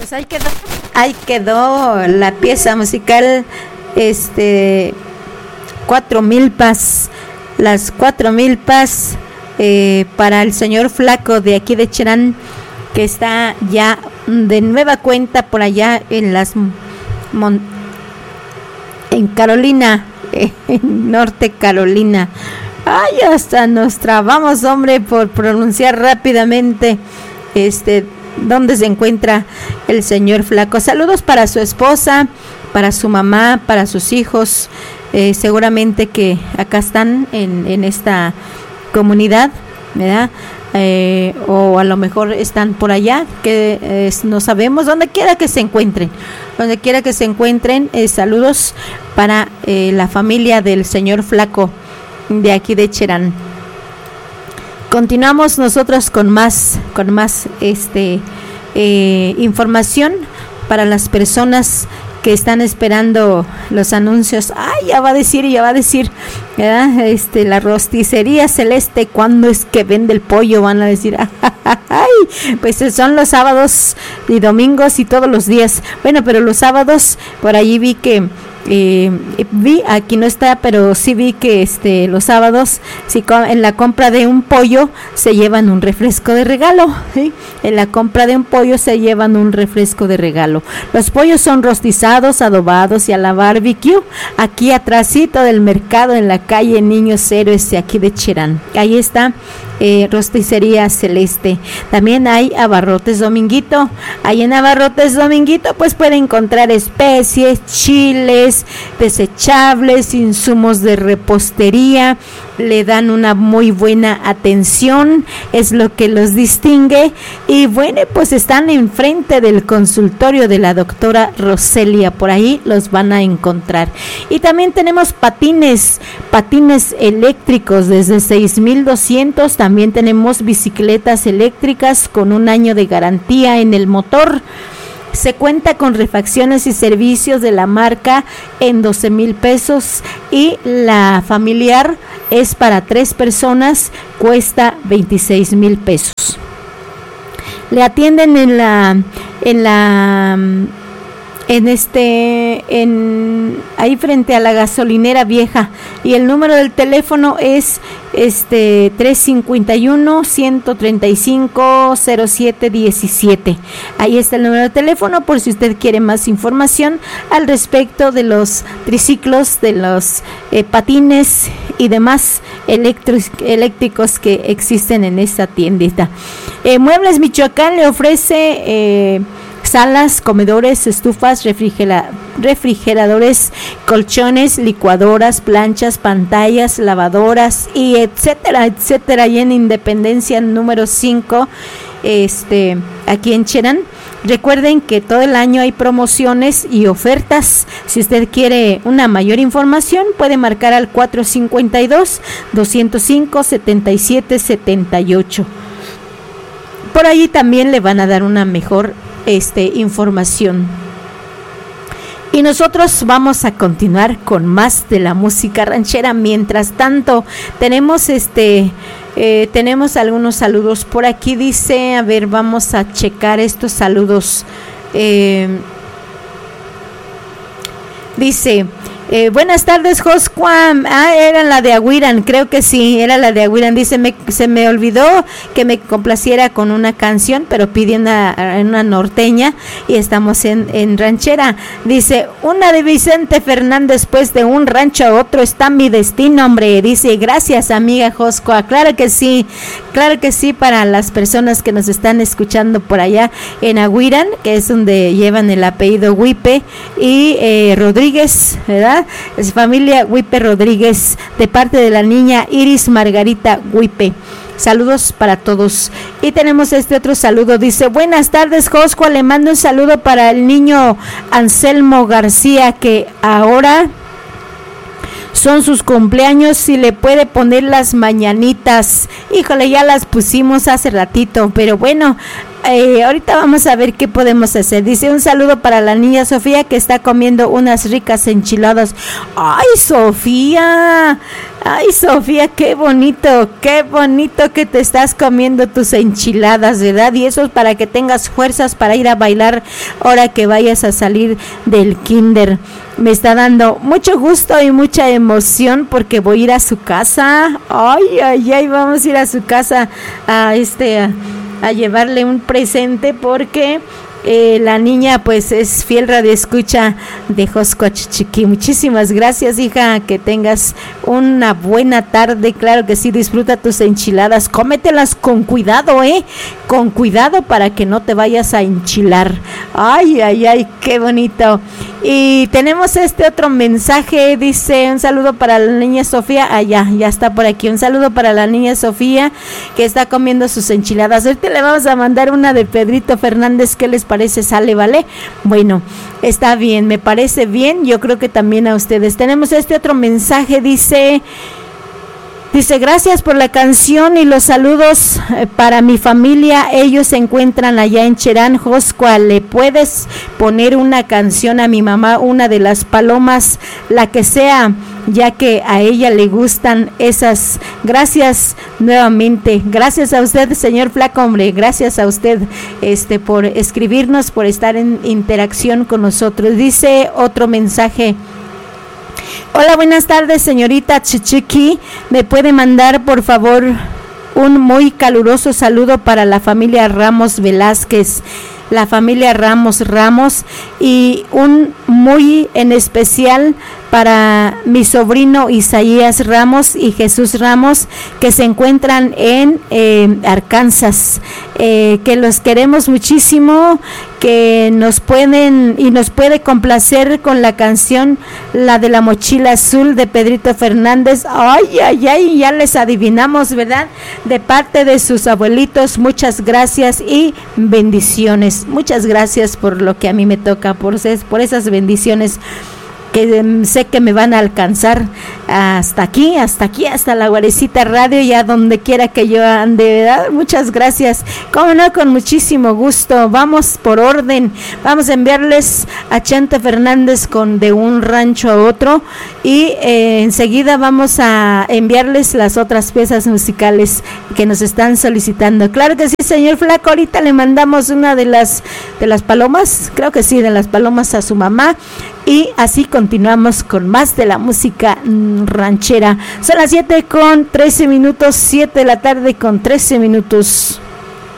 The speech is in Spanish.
Pues ahí quedó la pieza musical, 4,000 las 4,000 para el señor Flaco de aquí de Cherán, que está ya de nueva cuenta por allá en en Carolina, en Norte Carolina. Ay, hasta nos trabamos, hombre, por pronunciar rápidamente dónde se encuentra el señor Flaco. Saludos para su esposa, para su mamá, para sus hijos, seguramente que acá están en esta comunidad, ¿verdad? O a lo mejor están por allá, que no sabemos, donde quiera que se encuentren, saludos para la familia del señor Flaco de aquí de Cherán. Continuamos nosotros con más información para las personas que están esperando los anuncios. Ay, ya va a decir, ¿verdad? La rosticería Celeste, ¿cuándo es que vende el pollo? Van a decir, ay, pues son los sábados y domingos y todos los días. Bueno, pero los sábados, por allí vi que aquí no está, pero sí vi que los sábados, si en la compra de un pollo se llevan un refresco de regalo, ¿sí? En la compra de un pollo se llevan un refresco de regalo. Los pollos son rostizados, adobados y a la barbecue, aquí atrásito del mercado en la calle Niños Héroes de aquí de Cherán. Ahí está rosticería Celeste. También hay abarrotes Dominguito. Ahí en abarrotes Dominguito pues puede encontrar especies, chiles, desechables, insumos de repostería. Le dan una muy buena atención, es lo que los distingue. Y bueno, pues están enfrente del consultorio de la doctora Roselia, por ahí los van a encontrar. Y también tenemos patines eléctricos desde 6,200. También tenemos bicicletas eléctricas con 1 año de garantía en el motor. Se cuenta con refacciones y servicios de la marca en 12,000 pesos, y la familiar es para 3 personas, cuesta 26,000 pesos. Le atienden ahí frente a la gasolinera vieja, y el número del teléfono es 351-135-0717. Ahí está el número de teléfono por si usted quiere más información al respecto de los triciclos, de los patines y demás eléctricos que existen en esta tiendita. Muebles Michoacán le ofrece salas, comedores, estufas, refrigeradores, colchones, licuadoras, planchas, pantallas, lavadoras y etcétera, y en Independencia número 5, aquí en Cherán. Recuerden que todo el año hay promociones y ofertas. Si usted quiere una mayor información, puede marcar al 452-205-7778. Por ahí también le van a dar una mejor información. Y nosotros vamos a continuar con más de la música ranchera. Mientras tanto, tenemos algunos saludos por aquí. Dice, a ver, vamos a checar estos saludos. Dice, buenas tardes, Joscuam. Era la de Agüiran, creo que sí, era la de Agüiran. Dice, se me olvidó que me complaciera con una canción, pero pide una norteña y estamos en ranchera. Dice, una de Vicente Fernández, pues de un rancho a otro está mi destino, hombre. Dice, gracias, amiga Joscua. Claro que sí, para las personas que nos están escuchando por allá en Agüiran, que es donde llevan el apellido Huipe y Rodríguez, ¿verdad? Es familia Huipe Rodríguez, de parte de la niña Iris Margarita Huipe. Saludos para todos. Y tenemos otro saludo. Dice, buenas tardes, Josco. Le mando un saludo para el niño Anselmo García, que ahora son sus cumpleaños, si le puede poner las mañanitas. Híjole, ya las pusimos hace ratito, pero bueno, ahorita vamos a ver qué podemos hacer. Dice, un saludo para la niña Sofía que está comiendo unas ricas enchiladas. ¡Ay, Sofía! ¡Ay, Sofía, qué bonito que te estás comiendo tus enchiladas, ¿verdad? Y eso es para que tengas fuerzas para ir a bailar ahora que vayas a salir del kinder. Me está dando mucho gusto y mucha emoción porque voy a ir a su casa. Ay, vamos a ir a su casa a llevarle un presente porque la niña pues es fiel radioescucha de Josco Chichiquí. Muchísimas gracias, hija, que tengas una buena tarde. Claro que sí, disfruta tus enchiladas, cómetelas con cuidado, con cuidado para que no te vayas a enchilar. Ay, qué bonito. Y tenemos otro mensaje, dice, un saludo para la niña Sofía. Ya está por aquí. Un saludo para la niña Sofía que está comiendo sus enchiladas. Ahorita le vamos a mandar una de Pedrito Fernández. ¿Qué les parece? ¿Sale, vale? Bueno, está bien, me parece bien. Yo creo que también a ustedes. Tenemos otro mensaje, dice, gracias por la canción y los saludos para mi familia. Ellos se encuentran allá en Cherán, Joscua. ¿Le puedes poner una canción a mi mamá, una de las palomas, la que sea, ya que a ella le gustan esas? Gracias nuevamente. Gracias a usted, señor Flaco, hombre. Gracias a usted por escribirnos, por estar en interacción con nosotros. Dice otro mensaje. Hola, buenas tardes, señorita Chichiqui. ¿Me puede mandar, por favor, un muy caluroso saludo para la familia Ramos Velázquez, la familia Ramos, y un muy en especial para mi sobrino Isaías Ramos y Jesús Ramos, que se encuentran en Arkansas, que los queremos muchísimo, que nos puede complacer con la canción, la de la mochila azul de Pedrito Fernández. Ay, ya les adivinamos, ¿verdad? De parte de sus abuelitos. Muchas gracias y bendiciones. Muchas gracias por lo que a mí me toca, por esas bendiciones que sé que me van a alcanzar hasta la Guarecita Radio y a donde quiera que yo ande, ¿verdad? Muchas gracias. Como no, con muchísimo gusto. Vamos por orden. Vamos a enviarles a Chente Fernández con De un rancho a otro y enseguida vamos a enviarles las otras piezas musicales que nos están solicitando. Claro que sí, señor Flaco. Ahorita le mandamos una de las palomas, creo que sí, de las palomas a su mamá. Y así continuamos con más de la música ranchera. Son las 7:13, 7 de la tarde con 13 minutos.